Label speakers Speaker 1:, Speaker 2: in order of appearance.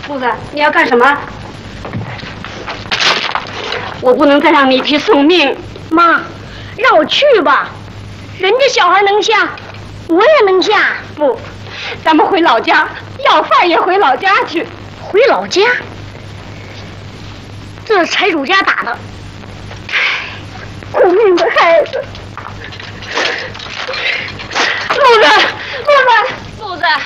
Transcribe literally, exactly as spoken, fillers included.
Speaker 1: 兔子，你要干什么？我不能再让你去送命。
Speaker 2: 妈，让我去吧，人家小孩能下，我也能下。
Speaker 1: 不，咱们回老家，要饭也回老家去。
Speaker 2: 回老家？这是财主家打的。
Speaker 1: 苦命的孩子。鹿子，鹿子，
Speaker 3: 兔子，